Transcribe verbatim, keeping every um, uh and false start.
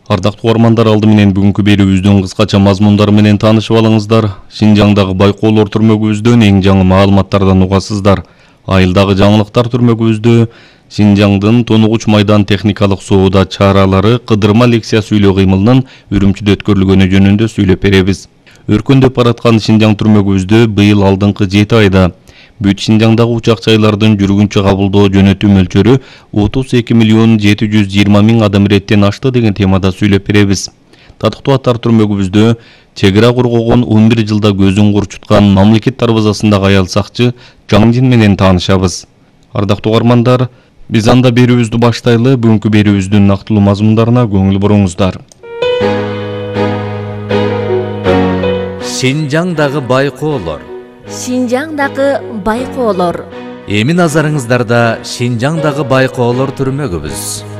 Ардактуу угармандар, алды менен бүгүнкү берүүбүздүн кыскача мазмундары менен таанышып алыңыздар. Шинжаңдагы байкоолор түрмөгүбүздөн эң жаңы маалыматтардан угасыздар. Айылдагы жаңылыктар түрмөгүбүздө Шинжаңдын тонугуч майдан техникалык соодо чаралары кыдырма лекция сүйлөө кыймылынын Үрүмчүдө өткөрүлгөнү жөнүндө сүйлөп беребиз. Өркөндөп бараткан Шинжаң түрмөгүбүздө быйыл алдыңкы жети айда бүт Шинжаңдагы учак жайлардын жүргүнчү кабылдоо жөнөтүү мөлчөрү отуз эки миллион жети жүз жыйырма миң адам иреттен ашты деген темада сүйлөп беребиз. Татыктуу аттар түрмөгүбүздө чек ара коргогон он бир жылда көзүн курчуткан мамлекет дарбазасындагы аял сакчы Жаңжин менен таанышабыз. Ардактуу угармандар, биз анда берүүбүздү баштайлы. Бүгүнкү берүүбүздүн нактылуу мазмундарына көңүл буруңуздар. Шинжаңдагы байкоолор. Шинжаңдагы байкоолор. Эми назарыңыздарда Шинжаңдагы байкоолор түрмөгүбүз.